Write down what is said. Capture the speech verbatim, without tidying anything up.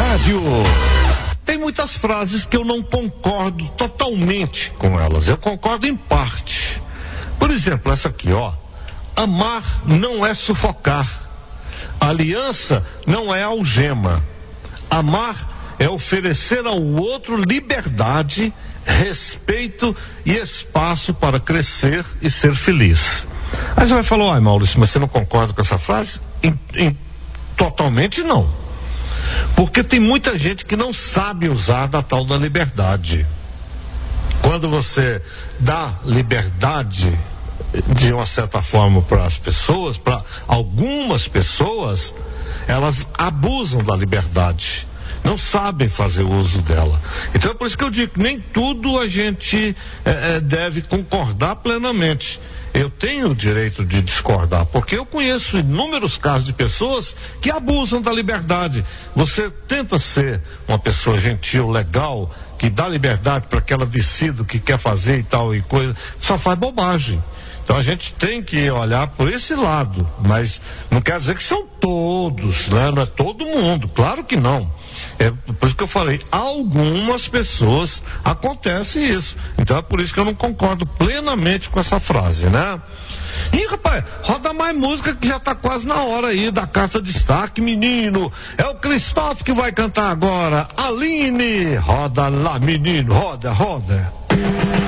rádio. Tem muitas frases que eu não concordo totalmente com elas. Eu concordo em parte. Por exemplo, essa aqui, ó. Amar não é sufocar. Aliança não é algema. Amar é oferecer ao outro liberdade, respeito e espaço para crescer e ser feliz. Aí você vai falar, ai Maurício, mas você não concorda com essa frase? Em, em, totalmente não. Porque tem muita gente que não sabe usar da tal da liberdade. Quando você dá liberdade de uma certa forma para as pessoas, para algumas pessoas, elas abusam da liberdade, não sabem fazer uso dela. Então é por isso que eu digo que nem tudo a gente é, é, deve concordar plenamente. Eu tenho o direito de discordar, porque eu conheço inúmeros casos de pessoas que abusam da liberdade. Você tenta ser uma pessoa gentil, legal, que dá liberdade para que ela decida o que quer fazer e tal e coisa, só faz bobagem. Então a gente tem que olhar por esse lado, mas não quer dizer que são todos, né? Não é todo mundo, claro que não. É por isso que eu falei, algumas pessoas acontece isso. Então é por isso que eu não concordo plenamente com essa frase, né? Ih, rapaz, roda mais música que já tá quase na hora aí da carta de destaque, menino. É o Cristóvão que vai cantar agora. Aline, roda lá, menino, roda, roda.